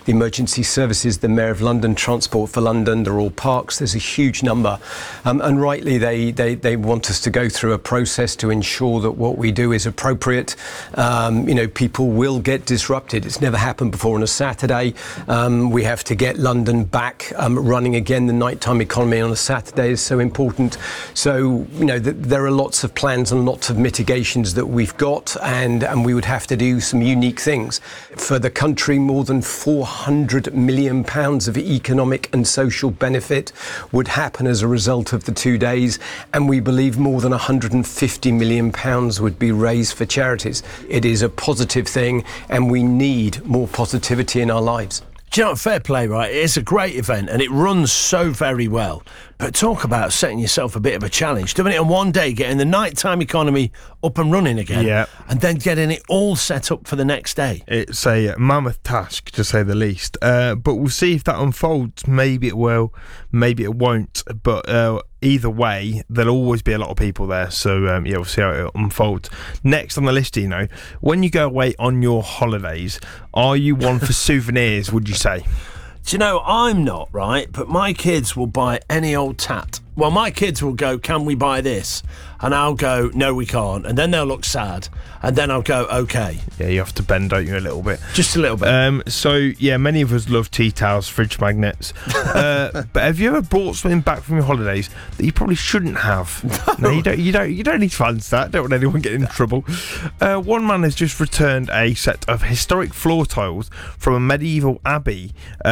the emergency services, the Mayor of London, Transport for London, they're all parks. There's a huge number. And rightly, they want us to go through a process to ensure that what we do is appropriate. People will get disrupted. It's never happened before on a Saturday. We have to get London back running again. The nighttime economy on a Saturday is so important. So, there are lots of plans and lots of mitigations that we've got, and we would have to do some unique things. For the country, more than £400 million of economic and social benefit would happen as a result of the 2 days, and we believe more than £150 million would be raised for charities. It is a positive thing, and we need more positivity in our lives. Do you know what? Fair play, right? It's a great event and it runs so very well. But talk about setting yourself a bit of a challenge. Doing it in one day, getting the nighttime economy up and running again, and then getting it all set up for the next day. It's a mammoth task, to say the least. But we'll see if that unfolds. Maybe it will, maybe it won't. But either way, there'll always be a lot of people there. So, we'll see how it unfolds. Next on the list, when you go away on your holidays, are you one for souvenirs, would you say? Do you know, I'm not, right? But my kids will buy any old tat. Well, my kids will go, can we buy this? And I'll go, no, we can't. And then they'll look sad. And then I'll go, okay. Yeah, you have to bend, don't you, a little bit? Just a little bit. Many of us love tea towels, fridge magnets. But have you ever brought something back from your holidays that you probably shouldn't have? No, you don't need to answer that. Don't want anyone getting in trouble. One man has just returned a set of historic floor tiles from a medieval abbey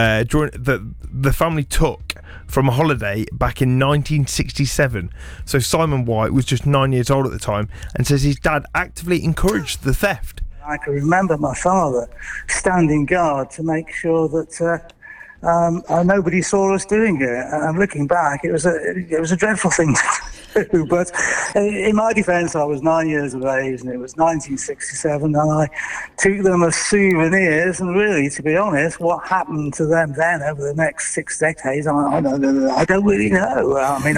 the family took from a holiday back in 1967. So Simon White was just 9 years old at the time and says his dad actively encouraged the theft. I can remember my father standing guard to make sure that nobody saw us doing it. And looking back, it was a dreadful thing to do. But in my defence, I was 9 years of age, and it was 1967, and I took them as souvenirs. And really, to be honest, what happened to them then over the next 6 decades, I don't really know. I mean,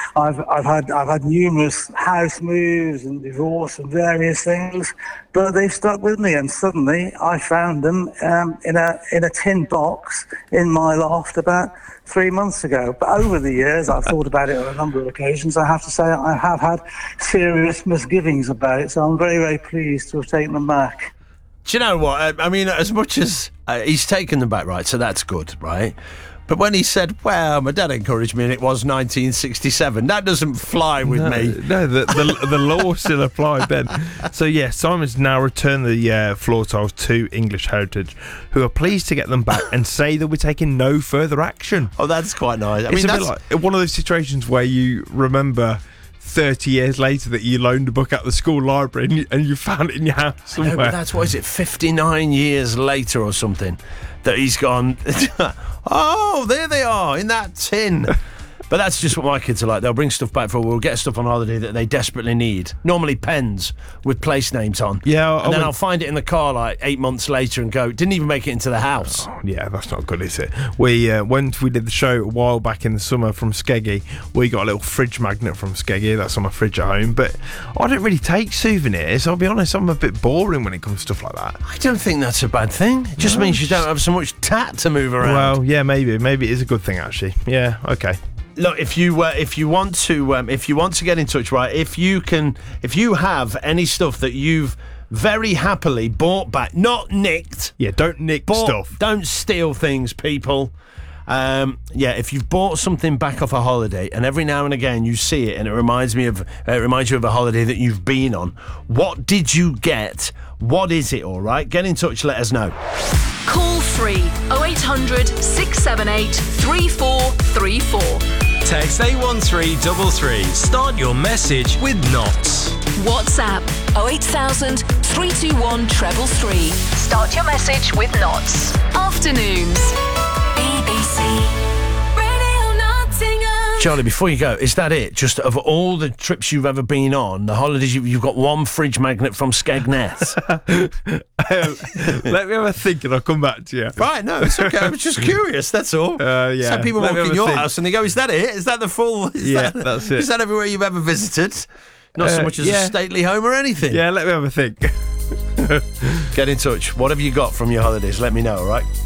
I've had numerous house moves and divorce and various things, but they've stuck with me. And suddenly, I found them in a tin box in my loft about 3 months ago. But over the years, I've thought about it on a number of occasions. I have to say I have had serious misgivings about it, so I'm very, very pleased to have taken them back. Do you know what? I mean, as much as he's taken them back, right, so that's good, right? But when he said, well, my dad encouraged me and it was 1967, that doesn't fly with me. No, the law still applied then. So, yeah, Simon's now returned the floor tiles to English Heritage, who are pleased to get them back and say they'll be taking no further action. Oh, that's quite nice. It's a bit like one of those situations where you remember 30 years later that you loaned a book out the school library and you found it in your house somewhere. I know, but that's, what is it, 59 years later or something, that he's gone, oh, there they are, in that tin. But that's just what my kids are like. They'll bring stuff back we'll get stuff on holiday that they desperately need. Normally pens with place names on. Yeah. And then I'll find it in the car like 8 months later and go, didn't even make it into the house. Oh, yeah, that's not good, is it? When we did the show a while back in the summer from Skeggy, we got a little fridge magnet from Skeggy. That's on my fridge at home. But I don't really take souvenirs. I'll be honest, I'm a bit boring when it comes to stuff like that. I don't think that's a bad thing. It just means you don't have so much tat to move around. Well, yeah, maybe it is a good thing, actually. Yeah, okay. Look, if you want to get in touch, right? If you have any stuff that you've very happily bought back, not nicked. Yeah, don't nick stuff. Don't steal things, people. If you've bought something back off a holiday, and every now and again you see it, and it reminds you of a holiday that you've been on. What did you get? What is it? All right, get in touch. Let us know. Call free 0800 678 3434. Text 81333. Start your message with Knots. WhatsApp 08000 321 333. Start your message with Knots. Afternoons. BBC Radio Nottingham. Charlie, before you go, is that it? Just of all the trips you've ever been on, the holidays, you've got one fridge magnet from Skegness? Let me have a think and I'll come back to you. Right, no, it's okay. I was just curious, that's all. Yeah. Some people walk in your house and they go, is that it? Is that the full... That's it. Is that everywhere you've ever visited? Not so much as a stately home or anything. Yeah, let me have a think. Get in touch. What have you got from your holidays? Let me know, all right?